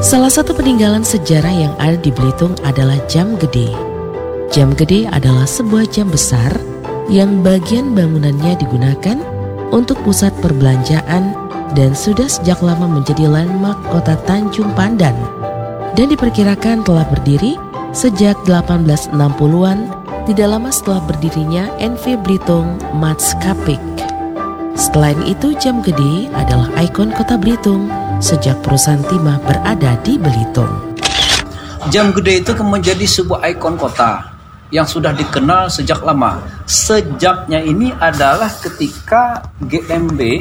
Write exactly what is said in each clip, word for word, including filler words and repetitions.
Salah satu peninggalan sejarah yang ada di Belitung adalah Jam Gede. Jam Gede adalah sebuah jam besar yang bagian bangunannya digunakan untuk pusat perbelanjaan dan sudah sejak lama menjadi landmark kota Tanjung Pandan dan diperkirakan telah berdiri sejak delapan belas enam puluhan, tidak lama setelah berdirinya N V Belitung Matskapik. Selain itu, Jam Gede adalah ikon kota Belitung sejak perusahaan timah berada di Belitung. Jam Gede itu menjadi sebuah ikon kota yang sudah dikenal sejak lama. Sejaknya ini adalah ketika G M B,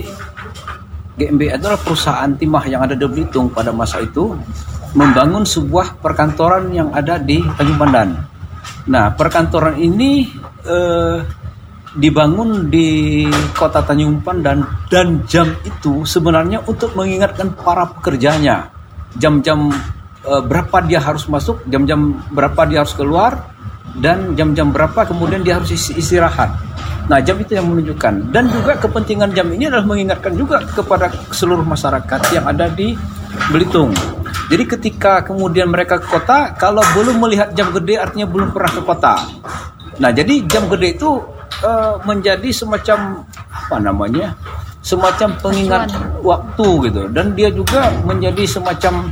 G M B adalah perusahaan timah yang ada di Belitung pada masa itu, membangun sebuah perkantoran yang ada di Tanjung Pandan. Nah, perkantoran ini eh, dibangun di kota Tanjung Pandan, dan jam itu sebenarnya untuk mengingatkan para pekerjanya jam-jam eh, berapa dia harus masuk, jam-jam berapa dia harus keluar, dan jam-jam berapa kemudian dia harus istirahat. Nah, jam itu yang menunjukkan, dan juga kepentingan jam ini adalah mengingatkan juga kepada seluruh masyarakat yang ada di Belitung. Jadi ketika kemudian mereka ke kota, kalau belum melihat jam gede artinya belum pernah ke kota. Nah, jadi jam gede itu uh, menjadi semacam apa namanya? semacam pengingat waktu gitu, dan dia juga menjadi semacam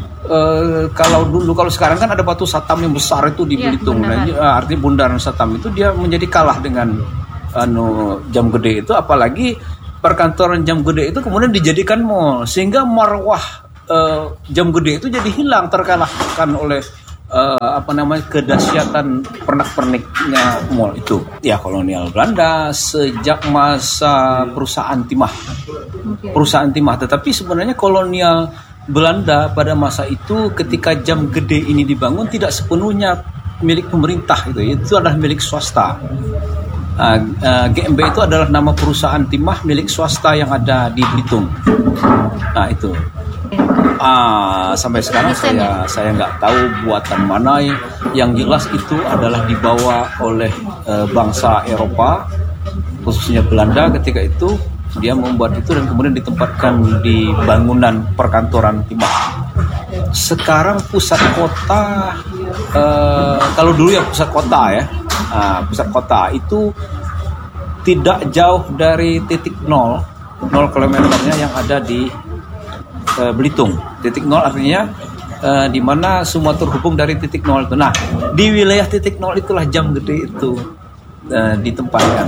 Uh, kalau dulu, kalau sekarang kan ada batu Satam yang besar itu di ya, Belitung. Nah, uh, artinya bundaran Satam itu dia menjadi kalah dengan anu Jam Gede itu, apalagi perkantoran Jam Gede itu kemudian dijadikan mall, sehingga marwah uh, Jam Gede itu jadi hilang, terkalahkan oleh uh, apa namanya kedahsyatan pernak-perniknya mall itu. Ya, kolonial Belanda sejak masa perusahaan timah, perusahaan timah. Tetapi sebenarnya kolonial Belanda pada masa itu ketika Jam Gede ini dibangun tidak sepenuhnya milik pemerintah, gitu. Itu adalah milik swasta. Uh, uh, G M B itu adalah nama perusahaan timah milik swasta yang ada di Belitung. Nah, itu. Uh, sampai sekarang saya saya nggak tahu buatan mana. Yang jelas itu adalah dibawa oleh uh, bangsa Eropa, khususnya Belanda ketika itu. Dia membuat itu dan kemudian ditempatkan di bangunan perkantoran timah. Sekarang pusat kota, eh, kalau dulu ya pusat kota ya, nah, pusat kota itu tidak jauh dari titik nol, nol kilometernya yang ada di eh, Belitung. Titik nol artinya eh, di mana semua terhubung dari titik nol itu. Nah, di wilayah titik nol itulah Jam Gede itu eh, ditempatkan.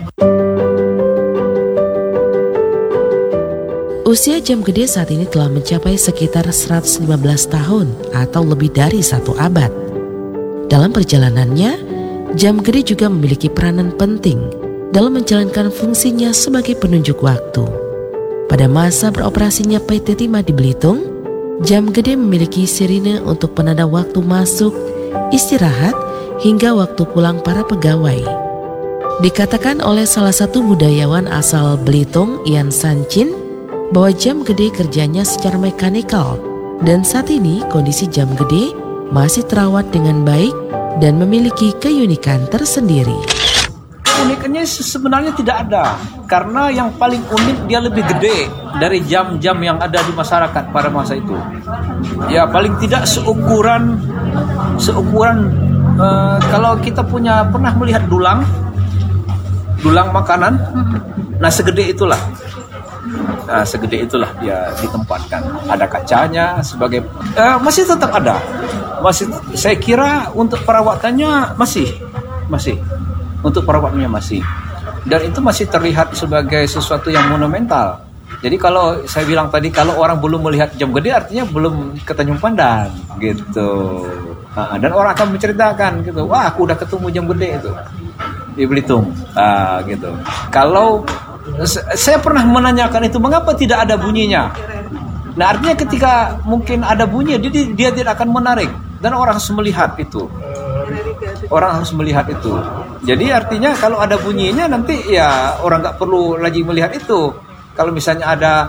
Usia Jam Gede saat ini telah mencapai sekitar seratus lima belas tahun atau lebih dari satu abad. Dalam perjalanannya, Jam Gede juga memiliki peranan penting dalam menjalankan fungsinya sebagai penunjuk waktu. Pada masa beroperasinya P T Timah di Belitung, Jam Gede memiliki sirine untuk penanda waktu masuk, istirahat, hingga waktu pulang para pegawai. Dikatakan oleh salah satu budayawan asal Belitung, Ian Sanchin, bahwa Jam Gede kerjanya secara mekanikal, dan saat ini kondisi Jam Gede masih terawat dengan baik dan memiliki keunikan tersendiri. Unikannya sebenarnya tidak ada, karena yang paling unik dia lebih gede dari jam-jam yang ada di masyarakat pada masa itu. Ya, paling tidak seukuran seukuran uh, kalau kita punya pernah melihat dulang, dulang makanan, nah segede itulah. Nah, segede itulah dia ditempatkan. Ada kacanya sebagai eh, masih tetap ada. Masih, saya kira untuk perawatannya masih masih untuk perawatannya masih. Dan itu masih terlihat sebagai sesuatu yang monumental. Jadi kalau saya bilang tadi kalau orang belum melihat Jam Gede artinya belum ke Tanjung Pandan gitu. Nah, dan orang akan menceritakan gitu. Wah, aku udah ketemu Jam Gede itu di Belitung. Ah, gitu. Kalau saya pernah menanyakan itu, mengapa tidak ada bunyinya? Nah, artinya ketika mungkin ada bunyi, dia, dia tidak akan menarik. Dan orang harus melihat itu. Orang harus melihat itu. Jadi artinya kalau ada bunyinya nanti ya orang nggak perlu lagi melihat itu. Kalau misalnya ada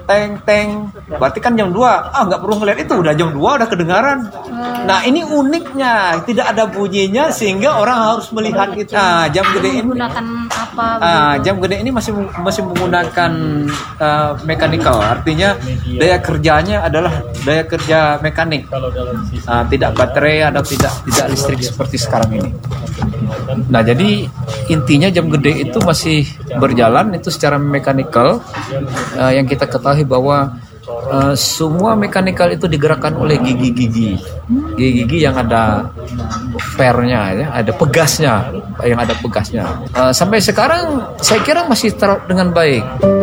teng teng, berarti kan jam dua. Ah, nggak perlu ngeliat itu, udah jam dua udah kedengaran. Nah, ini uniknya, tidak ada bunyinya sehingga orang harus melihat itu. Nah, jam gede ini menggunakan apa? Ah, jam gede ini masih masih menggunakan uh, mechanical, artinya daya kerjanya adalah daya kerja mekanik, uh, tidak baterai atau tidak tidak listrik seperti sekarang ini. Nah, jadi intinya jam gede itu masih berjalan itu secara mechanical, uh, yang kita ketahui bahwa uh, semua mechanical itu digerakkan oleh gigi-gigi, gigi-gigi yang ada fairnya, ya, ada pegasnya, yang ada pegasnya. Uh, sampai sekarang saya kira masih terawat dengan baik.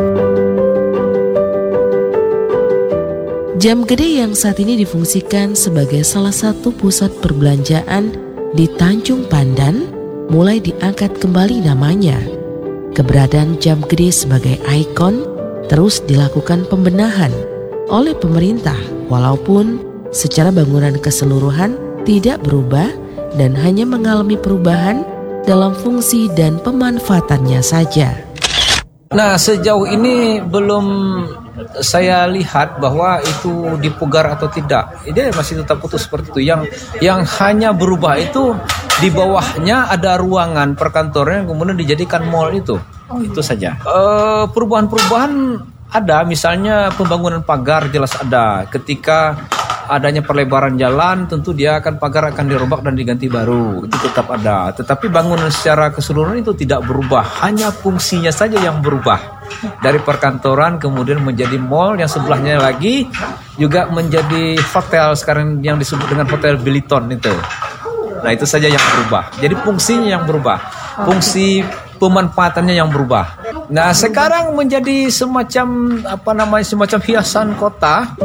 Jam Gede yang saat ini difungsikan sebagai salah satu pusat perbelanjaan di Tanjung Pandan mulai diangkat kembali namanya. Keberadaan Jam Gede sebagai ikon terus dilakukan pembenahan oleh pemerintah, walaupun secara bangunan keseluruhan tidak berubah dan hanya mengalami perubahan dalam fungsi dan pemanfaatannya saja. Nah, sejauh ini belum saya lihat bahwa itu dipugar atau tidak. Dia masih tetap utuh seperti itu. Yang yang hanya berubah itu di bawahnya ada ruangan perkantoran yang kemudian dijadikan mall itu. Oh, itu saja. Uh, perubahan-perubahan ada, misalnya pembangunan pagar jelas ada. Ketika adanya perlebaran jalan, tentu dia akan pagar akan dirombak dan diganti baru, itu tetap ada. Tetapi bangunan secara keseluruhan itu tidak berubah, hanya fungsinya saja yang berubah. Dari perkantoran kemudian menjadi mall, yang sebelahnya lagi juga menjadi hotel sekarang yang disebut dengan Hotel Biliton itu. Nah, itu saja yang berubah. Jadi fungsinya yang berubah, fungsi pemanfaatannya yang berubah. Nah, sekarang menjadi semacam apa namanya semacam hiasan kota.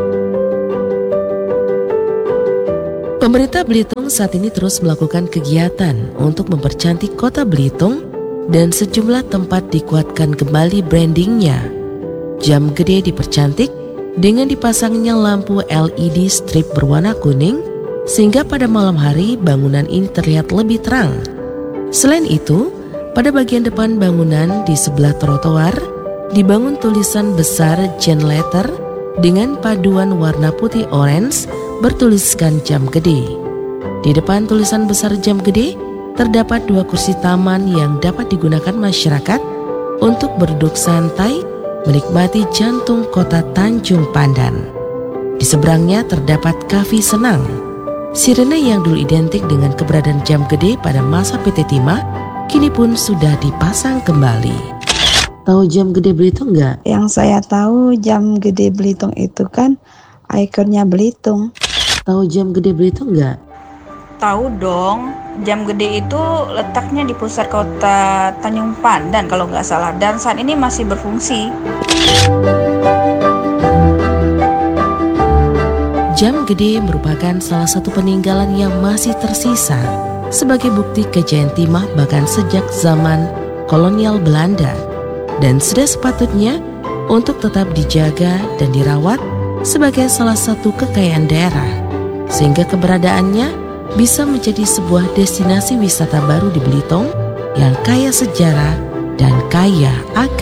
Pemerintah Belitung saat ini terus melakukan kegiatan untuk mempercantik kota Belitung dan sejumlah tempat dikuatkan kembali brandingnya. Jam Gede dipercantik dengan dipasangnya lampu L E D strip berwarna kuning sehingga pada malam hari bangunan ini terlihat lebih terang. Selain itu, pada bagian depan bangunan di sebelah trotoar dibangun tulisan besar Gen Letter dengan paduan warna putih orange bertuliskan Jam Gede. Di depan tulisan besar Jam Gede terdapat dua kursi taman yang dapat digunakan masyarakat untuk berduduk santai menikmati jantung kota Tanjung Pandan. Di seberangnya terdapat kafe senang. Sirene yang dulu identik dengan keberadaan Jam Gede pada masa P T Timah kini pun sudah dipasang kembali. Tahu Jam Gede Belitung nggak? Yang saya tahu Jam Gede Belitung itu kan ikonnya Belitung. Tahu Jam Gede Belitung nggak? Tahu dong, Jam Gede itu letaknya di pusat kota Tanjung Pandan kalau nggak salah, dan saat ini masih berfungsi. Jam Gede merupakan salah satu peninggalan yang masih tersisa sebagai bukti kejayaan Timah bahkan sejak zaman kolonial Belanda, dan sudah sepatutnya untuk tetap dijaga dan dirawat sebagai salah satu kekayaan daerah, sehingga keberadaannya bisa menjadi sebuah destinasi wisata baru di Belitung yang kaya sejarah dan kaya akan